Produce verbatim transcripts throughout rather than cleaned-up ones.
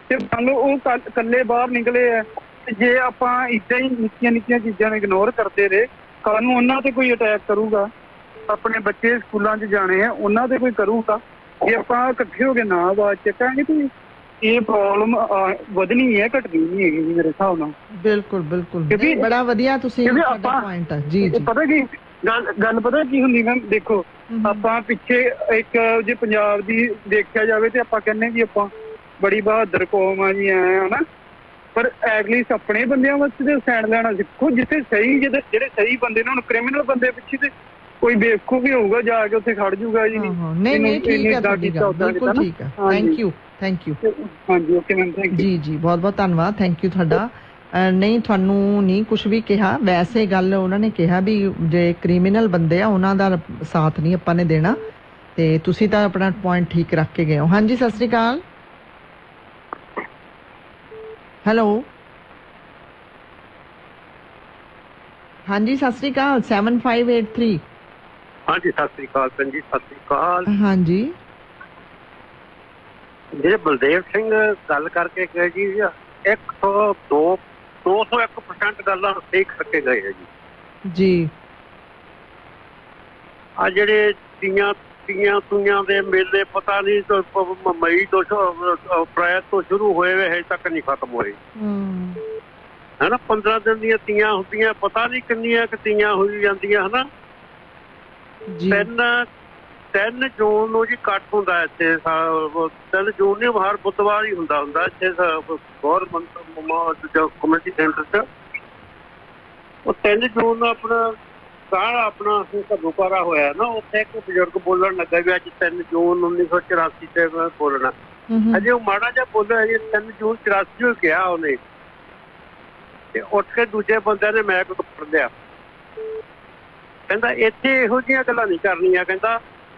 ਤੇ ਮੰਨ ਲਓ ਉਹ ਕੱਲ ਇਕੱਲੇ ਬਾਹਰ ਨਿਕਲੇ ਆ, ਤੇ ਜੇ ਆਪਾਂ ਏਦਾਂ ਹੀ ਨਿੱਕੀਆਂ ਨਿੱਕੀਆਂ ਚੀਜ਼ਾਂ ਨੂੰ ਇਗਨੋਰ ਕਰਦੇ ਰਹੇ, ਕੱਲ੍ਹ ਨੂੰ ਉਹਨਾਂ ਤੇ ਕੋਈ ਅਟੈਕ ਕਰੂਗਾ। ਆਪਣੇ ਬੱਚੇ ਸਕੂਲਾਂ 'ਚ ਜਾਣੇ ਆ, ਉਹਨਾਂ ਤੇ ਕੋਈ ਕਰੂਗਾ। ਜੇ ਆਪਾਂ ਇਕੱਠੇ ਹੋ ਕੇ ਨਾ ਆਵਾਜ਼ ਚੱਕਾਂਗੇ ਤੇ ਇਹ ਪ੍ਰੋਬਲਮ ਵਧਣੀ ਹੈ, ਘਟਣੀ ਨਹੀਂ ਹੈਗੀ ਜੀ ਮੇਰੇ ਹਿਸਾਬ ਨਾਲ। ਬਿਲਕੁਲ ਬਿਲਕੁਲ, ਬੜਾ ਵਧੀਆ ਤੁਸੀਂ ਪੁਆਇੰਟ ਹੈ ਜੀ ਜੀ। ਪਤਾ ਕੀ ਗੱਲ ਗੱਲ ਪਤਾ ਕੀ ਹੁੰਦੀ ਮੈਮ, ਦੇਖੋ ਆਪਾਂ ਪਿੱਛੇ ਇੱਕ ਜੇ ਪੰਜਾਬ ਦੀ ਦੇਖਿਆ ਜਾਵੇ ਤੇ ਆਪਾਂ ਕਹਿੰਦੇ ਜੀ ਆਪਾਂ ਬੜੀ ਬਹਾਦਰ ਕੌਮ ਆ ਜੀ, ਐ ਹਨਾ, ਪਰ ਐਟਲੀਸਟ ਆਪਣੇ ਬੰਦਿਆਂ ਵਾਸਤੇ ਤੇ ਸਟੈਂਡ ਲੈਣਾ ਸਿੱਖੋ। ਜਿੱਥੇ ਸਹੀ ਜਿਹੜੇ ਜਿਹੜੇ ਸਹੀ ਬੰਦੇ ਨੇ, ਹੁਣ ਕ੍ਰਿਮੀਨਲ ਬੰਦੇ ਪਿੱਛੇ ਤੇ ਕੋਈ ਬੇਵਕੂਫ ਵੀ ਹੋਊਗਾ, ਜਾ ਕੇ ਉੱਥੇ ਖੜ ਜੂਗਾ ਜੀ। ਨਹੀਂ ਨਹੀਂ ਠੀਕ ਹੈ ਤੁਹਾਡੀ ਗੱਲ, ਬਿਲਕੁਲ ਠੀਕ ਹੈ। ਥੈਂਕ ਯੂ ਥੈਂਕ ਯੂ ਹਾਂਜੀ ਓਕੇ ਮੈਮ, ਥੈਂਕ ਯੂ ਜੀ ਜੀ, ਬਹੁਤ ਬਹੁਤ ਧੰਨਵਾਦ, ਥੈਂਕ ਯੂ ਤੁਹਾਡਾ। ਨਹੀਂ ਤੁਹਾਨੂੰ ਨਹੀਂ ਕੁਛ ਵੀ ਕਿਹਾ, ਵੈਸੇ ਗੱਲ ਉਹਨਾਂ ਨੇ ਕਿਹਾ ਵੀ ਜੇ ਕ੍ਰਿਮੀਨਲ ਬੰਦੇ ਆ ਉਹਨਾਂ ਦਾ ਸਾਥ ਨਹੀਂ ਆਪਾਂ ਨੇ ਦੇਣਾ, ਤੇ ਤੁਸੀਂ ਤਾਂ ਆਪਣਾ ਪੁਆਇੰਟ ਠੀਕ ਰੱਖ ਕੇ ਗਏ ਹੋ। ਹਾਂਜੀ ਸਤਿ ਸ੍ਰੀ ਅਕਾਲ। ਹੈਲੋ ਹਾਂਜੀ ਸਤਿ ਸ੍ਰੀ ਅਕਾਲ। Seven five eight three. ਹਾਂਜੀ ਸਤਿ ਸ੍ਰੀ ਅਕਾਲ ਭੈਣ ਜੀ, ਸਤਿ ਸ੍ਰੀ ਅਕਾਲ। ਹਾਂਜੀ ਜਿਹੜੇ ਬਲਦੇਵ ਸਿੰਘ ਗੱਲ ਕਰਕੇ ਗਏ ਜੀ, ਇੱਕ ਸੌ ਦੋ ਦੋ ਸੌ ਇੱਕ ਪਰਸੈਂਟ ਗੱਲਾਂ ਸਹੀ ਕਰਕੇ ਗਏ ਹੈ ਜੀ ਜੀ। ਆ ਜਿਹੜੇ ਤੀਆਂ ਤੀਆਂ ਤੂਆਂ ਦੇ ਮੇਲੇ ਪਤਾ ਨਹੀਂ ਮਈ ਤੋਂ ਅਪ੍ਰੈਲ ਤੋਂ ਸ਼ੁਰੂ ਹੋਏ ਹੋਏ ਹਜੇ ਤੱਕ ਨਹੀਂ ਖਤਮ ਹੋਏ ਹੈ ਨਾ। ਪੰਦਰਾਂ ਦਿਨ ਦੀਆਂ ਤੀਆਂ ਹੁੰਦੀਆਂ, ਪਤਾ ਨਹੀਂ ਕਿੰਨੀਆਂ ਕੁ ਤੀਆਂ ਹੋਈ ਜਾਂਦੀਆਂ ਹੈ ਨਾ। ਤਿੰਨ ਤਿੰਨ ਜੂਨ ਨੂੰ ਜੀ ਇਕੱਠ ਹੁੰਦਾ ਇੱਥੇ, ਤਿੰਨ ਜੂਨ ਨੂੰ ਹਰ ਬੁੱਧਵਾਰ ਹੀ ਹੁੰਦਾ ਹੁੰਦਾ ਇੱਥੇ ਗੌਰਮੈਂਟ ਕਮਿਊਨਿਟੀ ਸੈਂਟਰ 'ਚ। ਉਹ ਤਿੰਨ ਜੂਨ ਨੂੰ ਆਪਣਾ ਸਾਰਾ ਆਪਣਾ ਘੱਲੂਘਾਰਾ ਹੋਇਆ ਨਾ, ਉੱਥੇ ਇੱਕ ਬਜ਼ੁਰਗ ਬੋਲਣ ਲੱਗਾ ਵੀ ਅੱਜ ਤਿੰਨ ਜੂਨ ਉੱਨੀ ਸੌ ਚੁਰਾਸੀ ਤੇ ਮੈਂ ਬੋਲਣਾ। ਅਜੇ ਉਹ ਮਾੜਾ ਜਿਹਾ ਬੋਲਿਆ, ਅਜੇ ਤਿੰਨ ਜੂਨ ਚੁਰਾਸੀ ਨੂੰ ਕਿਹਾ ਉਹਨੇ, ਤੇ ਉੱਠ ਕੇ ਦੂਜੇ ਬੰਦਿਆਂ ਨੇ ਮੈਕ ਫੜ ਲਿਆ, ਕਹਿੰਦਾ ਇੱਥੇ ਇਹੋ ਜਿਹੀਆਂ ਗੱਲਾਂ ਨਹੀਂ ਕਰਨੀਆਂ, ਕਹਿੰਦਾ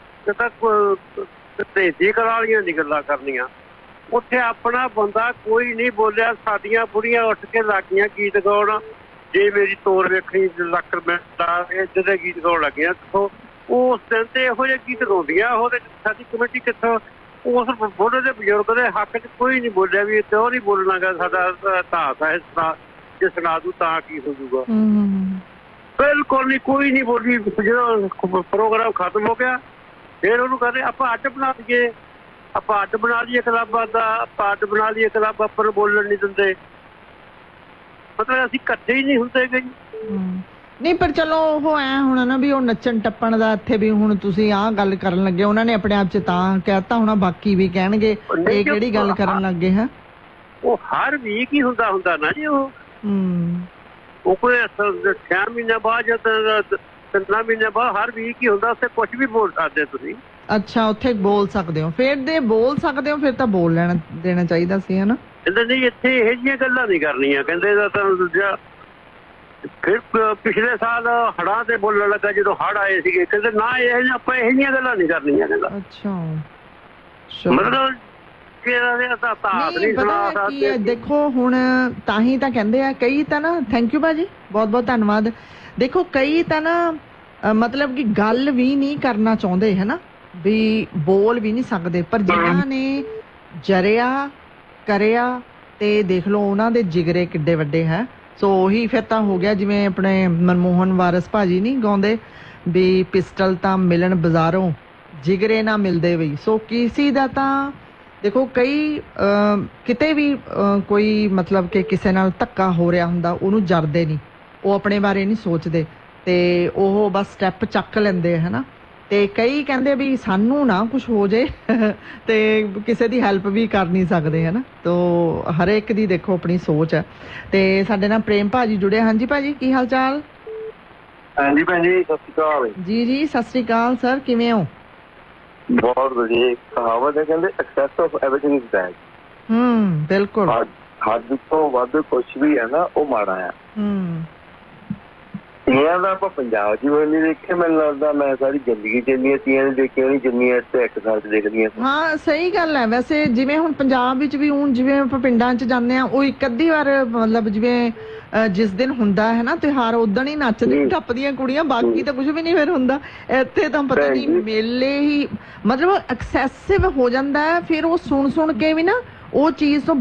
ਕਹਿੰਦਾ ਦੇਸੀ ਕਲਾ ਵਾਲੀਆਂ ਨਹੀਂ ਗੱਲਾਂ ਕਰਨੀਆਂ। ਉੱਥੇ ਆਪਣਾ ਬੰਦਾ ਕੋਈ ਨਹੀਂ ਬੋਲਿਆ, ਸਾਡੀਆਂ ਬੁੜੀਆਂ ਉੱਠ ਕੇ ਲੱਗੀਆਂ ਗੀਤ ਗਾਉਣ, ਜੇ ਮੇਰੀ ਤੋਰ ਵੇਖਣੀ ਲੱਖ ਰੁਪਏ ਇੱਦਾਂ ਦੇ ਗੀਤ ਗਾਉਣ ਲੱਗੀਆਂ। ਉਸ ਦਿਨ ਤੇ ਇਹੋ ਜਿਹੇ ਗੀਤ ਗਾਉਂਦੀਆਂ, ਉਹਦੇ ਸਾਡੀ ਕਮੇਟੀ ਕਿੱਥੋਂ ਉਸ ਬੁੱਢੇ ਦੇ ਬਜ਼ੁਰਗ ਦੇ ਹੱਕ 'ਚ ਕੋਈ ਨਹੀਂ ਬੋਲਿਆ ਵੀ ਕਿਉਂ ਨਹੀਂ ਬੋਲਣਾ ਗਾ, ਸਾਡਾ ਇਤਿਹਾਸ ਹੈ, ਜੇ ਸੁਣਾ ਦੂ ਤਾਂ ਕੀ ਹੋ ਜੂਗਾ। ਬਿਲਕੁਲ ਨਹੀਂ, ਕੋਈ ਨਹੀਂ ਬੋਲੀ। ਜਦੋਂ ਪ੍ਰੋਗਰਾਮ ਖਤਮ ਹੋ ਗਿਆ ਫਿਰ ਉਹਨੂੰ ਕਹਿੰਦੇ ਆਪਾਂ ਅੱਡ ਬਣਾ ਲਈਏ, ਆਪਾਂ ਅੱਡ ਬਣਾ ਲਈਏ ਕਲੱਬਾਂ ਦਾ, ਆਪਾਂ ਅੱਡ ਬਣਾ ਲਈਏ ਕਲੱਬ, ਆਪਾਂ ਨੂੰ ਬੋਲਣ ਨਹੀਂ ਦਿੰਦੇ। ਮਤਲਬ ਅਸੀਂ ਇਕੱਠੇ ਹੀ ਨਹੀਂ ਹੁੰਦੇ ਗਏ ਨਹੀਂ। ਪਰ ਚਲੋ ਉਹ ਐ ਹੁਣ ਨਾ ਵੀ ਉਹ ਨੱਚਣ ਟੱਪਣ ਦਾ ਇੱਥੇ ਵੀ ਹੁਣ ਤੁਸੀਂ ਆਹ ਗੱਲ ਕਰਨ ਲੱਗੇ, ਉਹਨਾਂ ਨੇ ਆਪਣੇ ਆਪ 'ਚ ਤਾਂ ਕਹਿਤਾ ਹੋਣਾ, ਬਾਕੀ ਵੀ ਕਹਿਣਗੇ ਇਹ ਕਿਹੜੀ ਗੱਲ ਕਰਨ ਲੱਗੇ ਹੈ। ਉਹ ਹਰ ਵੀਕ ਹੀ ਹੁੰਦਾ ਹੁੰਦਾ ਨਾ ਜੀ। ਉਹ ਉਹ ਕੋਈ ਛੇ ਮਹੀਨੇ ਬਾਅਦ ਜਾਂ ਤਿੰਨਾਂ ਮਹੀਨੇ ਬਾਅਦ ਹਰ ਵੀਕ ਹੀ ਹੁੰਦਾ, ਉੱਥੇ ਕੁਛ ਵੀ ਬੋਲ ਸਕਦੇ ਤੁਸੀਂ। ਅੱਛਾ ਉੱਥੇ ਬੋਲ ਸਕਦੇ ਹੋ, ਫਿਰ ਦੇ ਬੋਲ ਸਕਦੇ ਹੋ, ਫਿਰ ਤਾਂ ਬੋਲ ਲੈਣਾ ਦੇਣਾ ਚਾਹੀਦਾ ਸੀ ਹੈ ਨਾ। ਕਹਿੰਦੇ ਨਹੀਂ ਇੱਥੇ ਇਹੋ ਜਿਹੀਆਂ ਗੱਲਾਂ ਨਹੀਂ ਕਰਨੀਆਂ, ਕਹਿੰਦੇ ਤਾਂ ਦੂਜਾ। ਫਿਰ ਪਿਛਲੇ ਸਾਲ ਹੜ੍ਹਾਂ ਤੇ ਬੋਲਣ ਲੱਗਾ, ਜਦੋਂ ਹੜ੍ਹ ਆਏ ਸੀਗੇ, ਕਹਿੰਦੇ ਨਾ ਇਹ ਆਪਾਂ ਇਹੋ ਜਿਹੀਆਂ ਗੱਲਾਂ ਨਹੀਂ ਕਰਨੀਆਂ। ਕਹਿੰਦਾ ਅੱਛਾ ਮਤਲਬ ਦੇਖੋ ਹੁਣ ਤਾਂ ਹੀ ਤਾਂ ਕਹਿੰਦੇ ਆ ਕਈ ਤਾਂ ਨਾ। ਥੈਂਕ ਯੂ ਭਾਜੀ, ਬਹੁਤ ਬਹੁਤ ਧੰਨਵਾਦ। ਦੇਖੋ ਕਈ ਤਾਂ ਨਾ ਮਤਲਬ ਕਿ ਗੱਲ ਵੀ ਨਹੀਂ ਕਰਨਾ ਚਾਹੁੰਦੇ ਹੈ ਨਾ, ਵੀ ਬੋਲ ਵੀ ਨਹੀਂ ਸਕਦੇ, ਪਰ ਜਿਨ੍ਹਾਂ ਨੇ ਜਰਿਆ ਕਰਿਆ ਤੇ ਦੇਖ ਲਓ ਉਹਨਾਂ ਦੇ ਜਿਗਰੇ ਕਿੱਡੇ ਵੱਡੇ ਹੈ। ਸੋ ਉਹੀ ਫਿਰ ਤਾਂ ਹੋ ਗਿਆ ਜਿਵੇਂ ਆਪਣੇ ਮਨਮੋਹਨ ਵਾਰਸ ਭਾਜੀ ਨਹੀਂ ਗਾਉਂਦੇ ਵੀ ਪਿਸਟਲ ਤਾਂ ਮਿਲਣ ਬਾਜ਼ਾਰੋਂ, ਜਿਗਰੇ ਨਾ ਮਿਲਦੇ ਵੀ। ਸੋ ਕਿਸੇ ਦਾ ਤਾਂ ਦੇਖੋ ਕਈ ਕਿਤੇ ਵੀ ਕੋਈ ਮਤਲਬ ਕਿ ਕਿਸੇ ਨਾਲ ਧੱਕਾ ਹੋ ਰਿਹਾ ਹੁੰਦਾ, ਉਹਨੂੰ ਜਰਦੇ ਨਹੀਂ, ਉਹ ਆਪਣੇ ਬਾਰੇ ਨਹੀਂ ਸੋਚਦੇ ਤੇ ਉਹ ਬਸ ਸਟੈਪ ਚੱਕ ਲੈਂਦੇ ਹੈ ਨਾ। ਤੇ ਕਈ ਕਹਿੰਦੇ ਵੀ ਸਾਨੂੰ ਨਾ ਕੁਛ ਹੋ ਜੇ ਤੇ ਕਿਸੇ ਦੀ ਹੈਲਪ ਵੀ ਕਰ ਨਹੀਂ ਸਕਦੇ ਹੈ ਨਾ। ਤੋ ਹਰੇਕ ਦੀ ਦੇਖੋ ਆਪਣੀ ਸੋਚ ਹੈ। ਤੇ ਸਾਡੇ ਨਾਲ ਪ੍ਰੇਮ ਭਾਜੀ ਜੁੜੇ। ਹਾਂਜੀ ਭਾਜੀ, ਕੀ ਹਾਲ ਚਾਲ? ਹਾਂਜੀ ਭੈਣ ਜੀ, ਸਤਿ ਸ਼੍ਰੀ ਅਕਾਲ ਜੀ। ਜੀ ਸਤਿ ਸ਼੍ਰੀ ਅਕਾਲ ਸਰ, ਕਿਵੇਂ ਹੋ? ਬਹੁਤ ਵਧੀਆ। ਕਹਾਵਤ ਹੈ ਕਹਿੰਦੇ access of everything is bad. ਹੂੰ ਬਿਲਕੁਲ। ਹੱਦ ਤੋਂ ਵੱਧ ਕੁਛ ਵੀ ਹੈ ਨਾ ਉਹ ਮਾੜਾ ਆ। ਹੂੰ ਤੀਆਂ ਦਾ ਆਪਾਂ ਪੰਜਾਬ 'ਚ ਨਹੀਂ ਦੇਖਿਆ, ਮੈਨੂੰ ਲੱਗਦਾ ਮੈਂ ਸਾਰੀ ਜ਼ਿੰਦਗੀ 'ਚ ਇੰਨੀਆਂ ਤੀਆਂ ਨਹੀਂ ਦੇਖੀਆਂ ਨਹੀਂ ਜਿੰਨੀਆਂ ਇੱਥੇ ਇੱਕ ਸਾਲ 'ਚ ਦੇਖਦੀਆਂ। ਹਾਂ ਸਹੀ ਗੱਲ ਹੈ। ਵੈਸੇ ਜਿਵੇਂ ਹੁਣ ਪੰਜਾਬ ਵਿੱਚ ਵੀ ਹੁਣ ਜਿਵੇਂ ਆਪਾਂ ਪਿੰਡਾਂ 'ਚ ਜਾਂਦੇ ਹਾਂ, ਉਹ ਇੱਕ ਅੱਧੀ ਵਾਰ ਮਤਲਬ ਜਿਵੇਂ ਜਿਸ ਦਿਨ ਹੁੰਦਾ ਹੈ ਨਾ ਤਿਉਹਾਰ, ਉਦਣ ਹੀ ਨੱਚਦੀਆਂ ਟੱਪਦੀਆਂ ਕੁੜੀਆਂ, ਬਾਕੀ ਤਾਂ ਕੁਝ ਵੀ ਨਹੀਂ ਫਿਰ ਹੁੰਦਾ। ਇੱਥੇ ਤਾਂ ਪਤਾ ਨਹੀਂ ਮੇਲੇ ਹੀ ਮਤਲਬ ਐਕਸੈਸਿਵ ਹੋ ਜਾਂਦਾ ਹੈ, ਫਿਰ ਉਹ ਸੁਣ ਸੁਣ ਕੇ ਵੀ ਨਾ ਉਹ ਚੀਜ਼ ਤੋਂ